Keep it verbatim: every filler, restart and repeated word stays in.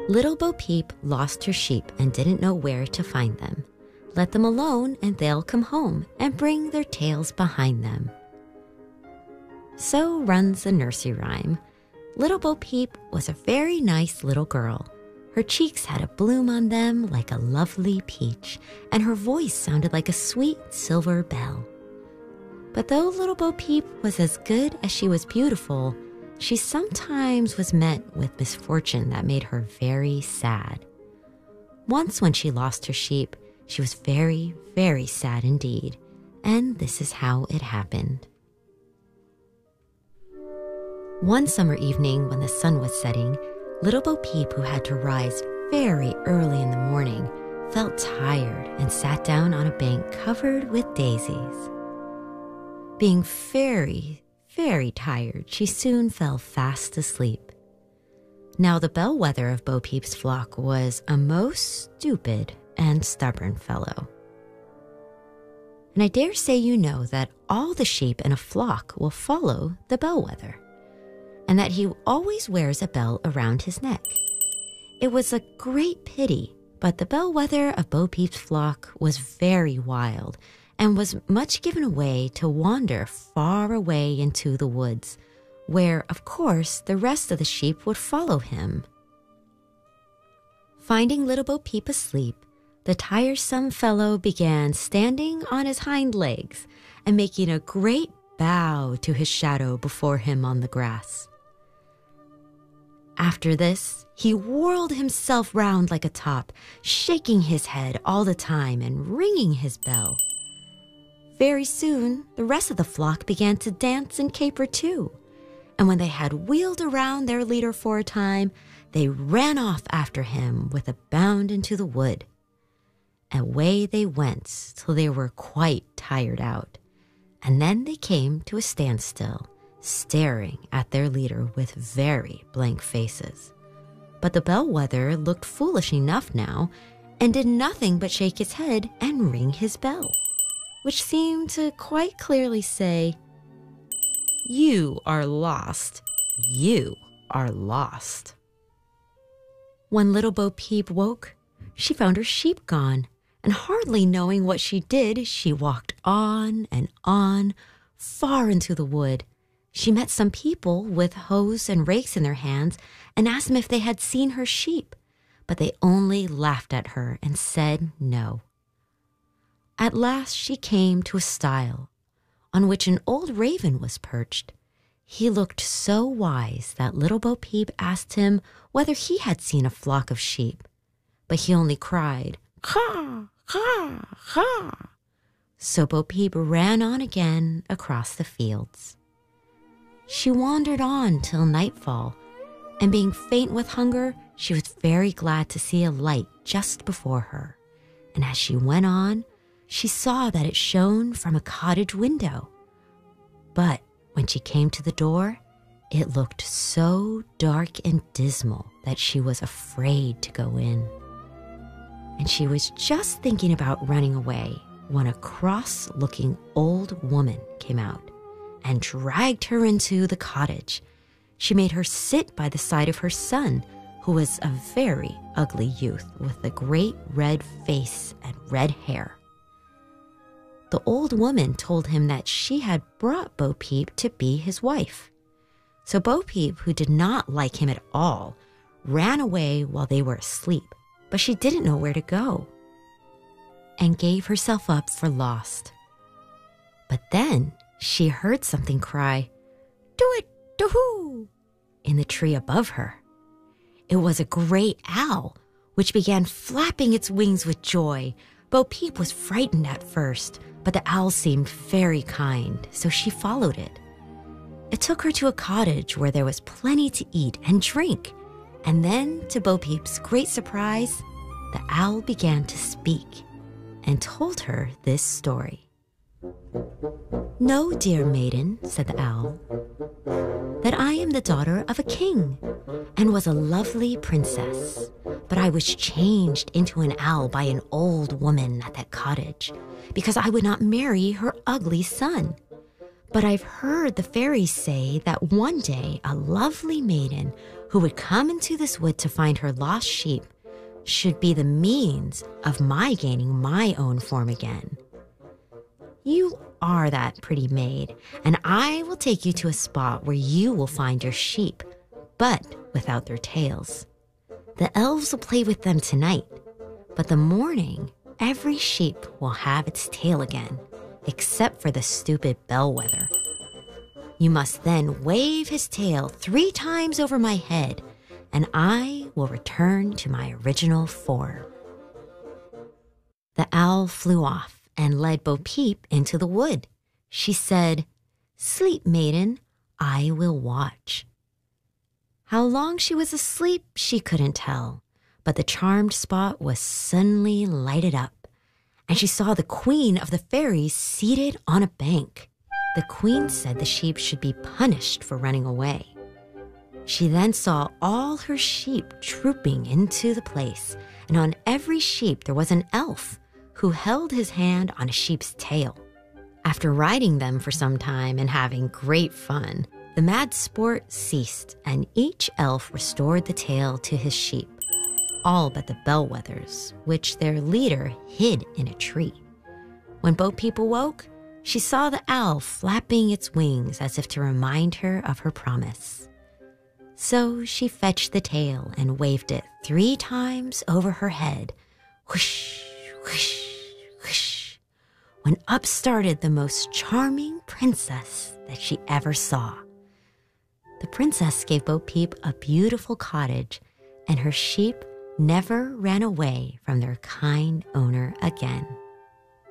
Little Bo Peep lost her sheep and didn't know where to find them. Let them alone and they'll come home and bring their tails behind them. So runs a nursery rhyme. Little Bo Peep was a very nice little girl. Her cheeks had a bloom on them like a lovely peach, and her voice sounded like a sweet silver bell. But though Little Bo Peep was as good as she was beautiful, she sometimes was met with misfortune that made her very sad. Once when she lost her sheep, she was very, very sad indeed, and this is how it happened. One summer evening when the sun was setting, Little Bo Peep, who had to rise very early in the morning, felt tired and sat down on a bank covered with daisies. Being very, very tired, she soon fell fast asleep. Now the bellwether of Bo Peep's flock was a most stupid and stubborn fellow. And I dare say you know that all the sheep in a flock will follow the bellwether, and that he always wears a bell around his neck. It was a great pity, but the bellwether of Bo Peep's flock was very wild and was much given away to wander far away into the woods, where, of course, the rest of the sheep would follow him. Finding Little Bo Peep asleep, the tiresome fellow began standing on his hind legs and making a great bow to his shadow before him on the grass. After this, he whirled himself round like a top, shaking his head all the time and ringing his bell. Very soon, the rest of the flock began to dance and caper too, and when they had wheeled around their leader for a time, they ran off after him with a bound into the wood. Away they went till they were quite tired out, and then they came to a standstill, staring at their leader with very blank faces. But the bellwether looked foolish enough now and did nothing but shake his head and ring his bell, which seemed to quite clearly say, "You are lost. You are lost." When Little Bo Peep woke, she found her sheep gone, and hardly knowing what she did, she walked on and on, far into the wood. She met some people with hoes and rakes in their hands and asked them if they had seen her sheep, but they only laughed at her and said no. At last she came to a stile on which an old raven was perched. He looked so wise that Little Bo Peep asked him whether he had seen a flock of sheep, but he only cried, "Caw, caw, caw." So Bo Peep ran on again across the fields. She wandered on till nightfall, and being faint with hunger, she was very glad to see a light just before her. And as she went on, she saw that it shone from a cottage window. But when she came to the door, it looked so dark and dismal that she was afraid to go in. And she was just thinking about running away when a cross-looking old woman came out and dragged her into the cottage. She made her sit by the side of her son, who was a very ugly youth with a great red face and red hair. The old woman told him that she had brought Bo Peep to be his wife. So Bo Peep, who did not like him at all, ran away while they were asleep, but she didn't know where to go, and gave herself up for lost. But then she heard something cry, "Do it, do-hoo," in the tree above her. It was a great owl, which began flapping its wings with joy. Bo Peep was frightened at first, but the owl seemed very kind, so she followed it. It took her to a cottage where there was plenty to eat and drink, and then, to Bo Peep's great surprise, the owl began to speak and told her this story. "Know, dear maiden," said the owl, "that I am the daughter of a king and was a lovely princess, but I was changed into an owl by an old woman at that cottage because I would not marry her ugly son. But I've heard the fairies say that one day a lovely maiden who would come into this wood to find her lost sheep should be the means of my gaining my own form again. You are that pretty maid, and I will take you to a spot where you will find your sheep, but without their tails. The elves will play with them tonight, but the morning, every sheep will have its tail again, except for the stupid bellwether. You must then wave his tail three times over my head, and I will return to my original form." The owl flew off and led Bo Peep into the wood. She said, "Sleep, maiden, I will watch." How long she was asleep, she couldn't tell, but the charmed spot was suddenly lighted up, and she saw the queen of the fairies seated on a bank. The queen said the sheep should be punished for running away. She then saw all her sheep trooping into the place, and on every sheep there was an elf who held his hand on a sheep's tail. After riding them for some time and having great fun, the mad sport ceased, and each elf restored the tail to his sheep, all but the bellwethers, which their leader hid in a tree. When Bo Peep awoke, she saw the owl flapping its wings as if to remind her of her promise. So she fetched the tail and waved it three times over her head, whoosh, whoosh, whoosh, when up started the most charming princess that she ever saw. The princess gave Bo Peep a beautiful cottage, and her sheep never ran away from their kind owner again.